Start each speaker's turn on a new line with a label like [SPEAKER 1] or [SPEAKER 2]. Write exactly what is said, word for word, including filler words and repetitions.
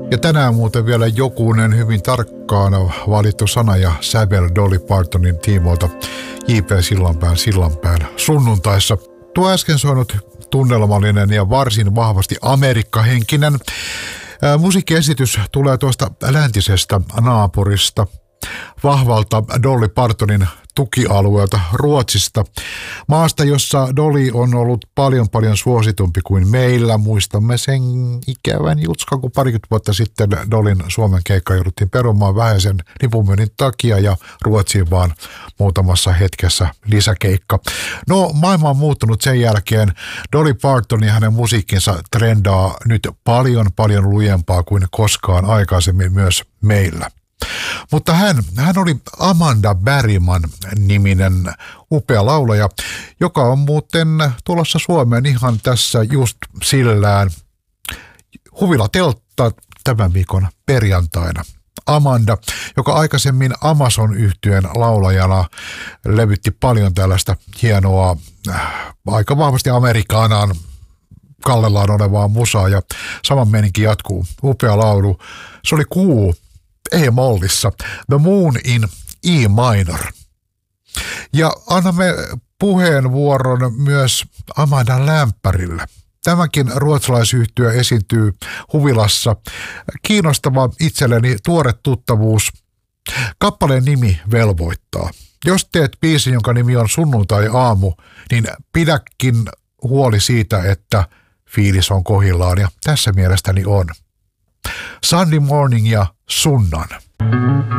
[SPEAKER 1] Ja tänään muuten vielä jokunen hyvin tarkkaan valittu sana ja sävel Dolly Partonin tiimoilta J P Sillanpään Sillanpään sunnuntaissa. Tuo äsken soinut tunnelmallinen ja varsin vahvasti amerikkahenkinen ää, musiikkiesitys tulee tuosta läntisestä naapurista, vahvalta Dolly Partonin tukialueelta Ruotsista, maasta, jossa Dolly on ollut paljon paljon suositumpi kuin meillä. Muistamme sen ikävän jutskan, kun parikymmentä vuotta sitten Dollyn Suomen keikka jouduttiin perumaan vähäisen lipunmyynnin takia ja Ruotsiin vaan muutamassa hetkessä lisäkeikka. No, maailma on muuttunut sen jälkeen. Dolly Parton ja hänen musiikkinsa trendaa nyt paljon paljon lujempaa kuin koskaan aikaisemmin myös meillä. Mutta hän, hän oli Amanda Bergman -niminen upea laulaja, joka on muuten tulossa Suomeen ihan tässä just sillään. Huvila teltta tämän viikon perjantaina. Amanda, joka aikaisemmin Amazon-yhtyeen laulajana levytti paljon tällaista hienoa, aika vahvasti Amerikanaan kallellaan olevaa musaa ja saman meininki jatkuu. Upea laulu. Se oli kuu E-mollissa, The Moon in E minor. Ja annamme puheenvuoron myös Amanda Lämpärille. Tämäkin ruotsalaisyhtyö esiintyy Huvilassa. Kiinnostava itselleni tuore tuttavuus. Kappaleen nimi velvoittaa. Jos teet biisin, jonka nimi on Sunnuntai-aamu, niin pidäkin huoli siitä, että fiilis on kohillaan, ja tässä mielestäni on. Sunday Morning ja Sunnan.